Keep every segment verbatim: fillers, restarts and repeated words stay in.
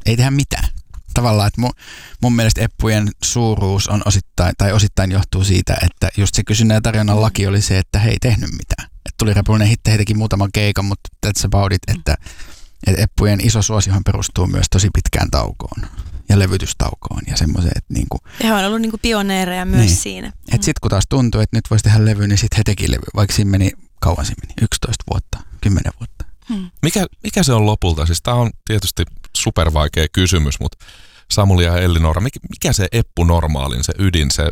ei tehdä mitään. Tavallaan, että mun, mun mielestä Eppujen suuruus on osittain, tai osittain johtuu siitä, että just se kysynnän ja tarjonnan laki oli se, että he ei tehnyt mitään. Että tuli Repullinen hitti, he teki muutaman keikan, mutta that's about it, että, että Eppujen iso suosiohan perustuu myös tosi pitkään taukoon ja levytystaukoon ja semmoiseen, että niinku... He on ollut niinku pioneereja myös niin. siinä. Että sit kun taas tuntuu, että nyt voisi tehdä levy, niin sit he teki levy, vaikka siinä meni, kauan siinä meni, yksitoista vuotta, kymmenen vuotta. Hmm. Mikä, mikä se on lopulta? Siis tää on tietysti supervaikea kysymys, mutta Samuli ja Ellinora, mikä se Eppu Normaalin, se ydin, se,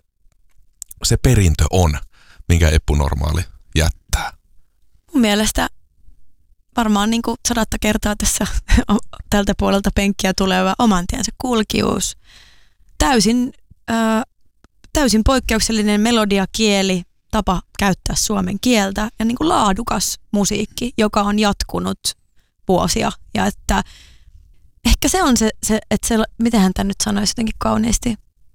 se perintö on, minkä Eppu Normaali jättää? Mun mielestä varmaan niin kuin sadatta kertaa tässä tältä puolelta penkkiä tuleva oman tiensä kulkijuus. Täysin, äh, täysin poikkeuksellinen melodia, kieli, tapa käyttää suomen kieltä ja niin kuin laadukas musiikki, joka on jatkunut vuosia. Ja että ehkä se on se, se että se, mitenhän tämän nyt sanoisi jotenkin kauniisti,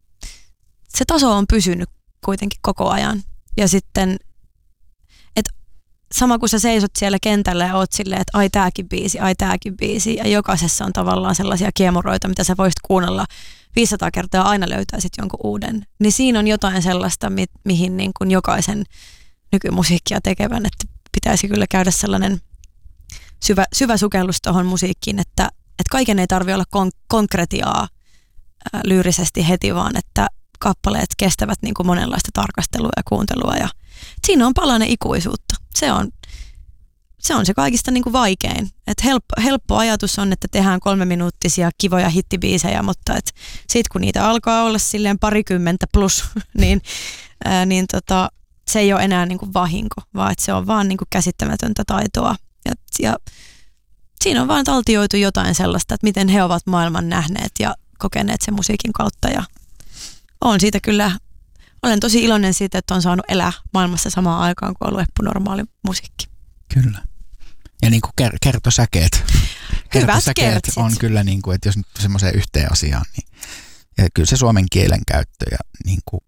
se taso on pysynyt kuitenkin koko ajan. Ja sitten, että sama kun sä seisot siellä kentällä ja oot silleen, että ai tääkin biisi, ai tääkin biisi. Ja jokaisessa on tavallaan sellaisia kiemuroita, mitä sä voisit kuunnella viisisataa kertaa aina löytää sitten jonkun uuden. Niin siinä on jotain sellaista, mi- mihin niin kuin jokaisen nykymusiikkia tekevän, että pitäisi kyllä käydä sellainen syvä, syvä sukellus tuohon musiikkiin, että, että kaiken ei tarvitse olla kon- konkretiaa ää, lyyrisesti heti, vaan että kappaleet kestävät niin kuin monenlaista tarkastelua ja kuuntelua. Ja siinä on palanen ikuisuutta. Se on se, on se kaikista niin kuin vaikein. Et helppo, helppo ajatus on, että tehdään kolmeminuuttisia kivoja hittibiisejä, mutta et sit kun niitä alkaa olla silleen parikymmentä plus, niin, ää, niin tota, se ei ole enää niin kuin vahinko, vaan että se on vaan niin kuin käsittämätöntä taitoa. Ja, ja siinä on vaan taltioitu jotain sellaista, että miten he ovat maailman nähneet ja kokeneet sen musiikin kautta. Ja on siitä kyllä, olen tosi iloinen siitä, että on saanut elää maailmassa samaan aikaan, kuin on ollut Eppu Normaali musiikki. Kyllä. Ja niin kuin ker- kertosäkeet. Kertosäkeet on kyllä, niin kuin, että jos nyt semmoiseen yhteen asiaan, niin ja kyllä se suomen kielen käyttö ja niin kuin,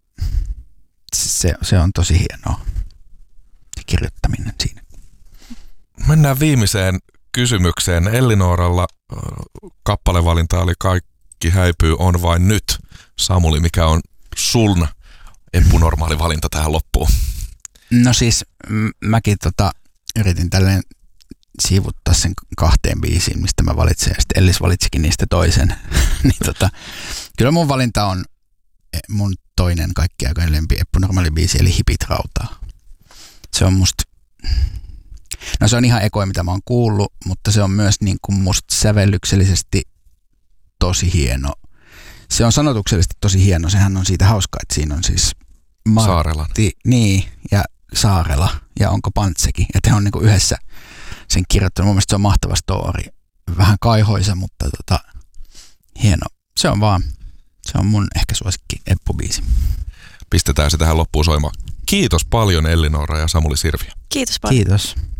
se, se on tosi hienoa. Kirjoittaminen siinä. Mennään viimeiseen kysymykseen. Ellinoralla kappalevalinta oli Kaikki häipyy on vain nyt. Samuli, mikä on sun Eppu Normaali valinta tähän loppuun? No siis m- mäkin tota, yritin tälleen siivuttaa sen kahteen biisiin, mistä mä valitsen, ja sitten Ellis valitsikin niistä toisen. niin tota, kyllä mun valinta on mun toinen kaikki aikojen lempi Eppu Normaali biisi, eli Hipit rautaa. Se on musta, no se on ihan ekoi, mitä mä oon kuullut, mutta se on myös niin kuin musta sävellyksellisesti tosi hieno. Se on sanotuksellisesti tosi hieno, sehän on siitä hauska, että siinä on siis Martti, Saarelan. Niin, ja Saarela, ja onko Pantsekin, että he on niinku yhdessä sen kirjoittanut. Mun mielestä se on mahtava story. Vähän kaihoisa, mutta tota, hieno. Se on vaan, se on mun ehkä suosikki Eppu-biisi. Pistetään se tähän loppuun soimaan. Kiitos paljon Ellinora ja Samuli Sirviö. Kiitos paljon. Kiitos.